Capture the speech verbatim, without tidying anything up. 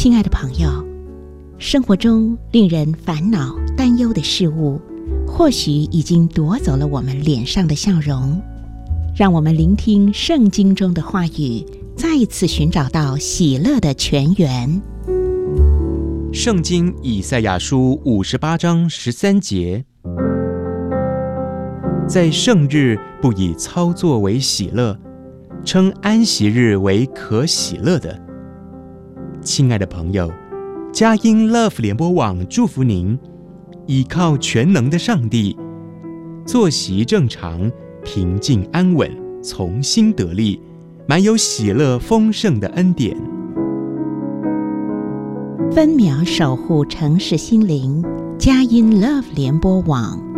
亲爱的朋友，生活中令人烦恼担忧的事物，或许已经夺走了我们脸上的笑容。让我们聆听圣经中的话语，再一次寻找到喜乐的泉源。 圣经以赛亚书五十八章十三节，在圣日不以操作为喜乐，称安息日为可喜乐的。亲爱的朋友，佳音 Love 联播网祝福您，依靠全能的上帝，作息正常，平静安稳，从心得力，满有喜乐丰盛的恩典。 分秒守护城市心灵，佳音 Love 联播网。